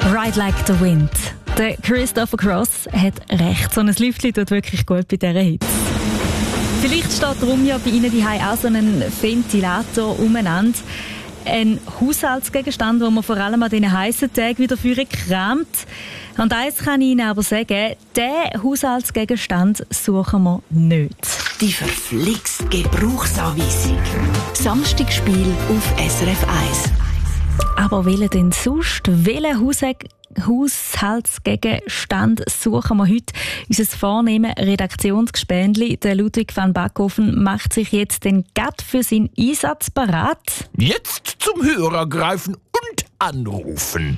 Ride Like the Wind. Der Christopher Cross hat recht. So ein Lüftchen tut wirklich gut bei dieser Hitze. Vielleicht steht darum ja bei Ihnen daheim auch so ein Ventilator umeinander. Ein Haushaltsgegenstand, den man vor allem an diesen heissen Tagen wieder führen kramt. Und eins kann ich Ihnen aber sagen, diesen Haushaltsgegenstand suchen wir nicht. Die verflixt Gebrauchsanweisung. Samstagsspiel auf SRF 1. Aber welchen denn sonst? Welchen Haushaltsgegenstand suchen wir heute? Unser vornehmes Redaktionsgespendli, der Ludwig van Backhofen, macht sich jetzt den Gatt für seinen Einsatz bereit. Jetzt zum Hörer greifen und anrufen.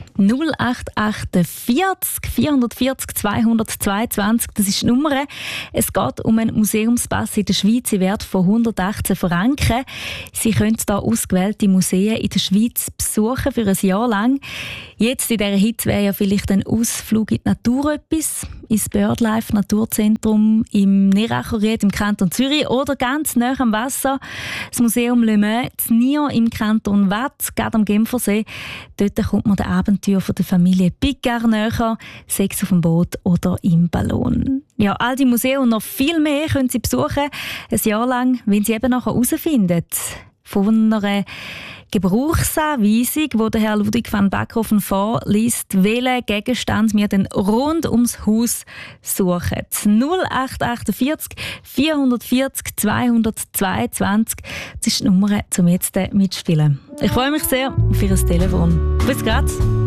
0848 440 222, das ist die Nummer. Es geht um einen Museumspass in der Schweiz im Wert von 118 Franken. Sie können hier ausgewählte Museen in der Schweiz besuchen für ein Jahr lang. Jetzt in dieser Hitze wäre ja vielleicht ein Ausflug in die Natur etwas, ins Birdlife Naturzentrum im Neracherried im Kanton Zürich oder ganz nah am Wasser, das Museum Le Mans in Niort im Kanton Waadt, gerade am Genfersee. Dort kommt man den Abenteuer der Familie Picard näher, sei es auf dem Boot oder im Ballon. Ja, all die Museen und noch viel mehr können Sie besuchen, ein Jahr lang, wenn Sie eben nachher herausfinden. Von einer Gebrauchsanweisung, die der Herr Ludwig van Backhofen vorliest, welchen Gegenstand wir dann rund ums Haus suchen. 0848 440 222, das ist die Nummer, um jetzt mitzuspielen. Ich freue mich sehr auf Ihr Telefon. Bis gleich.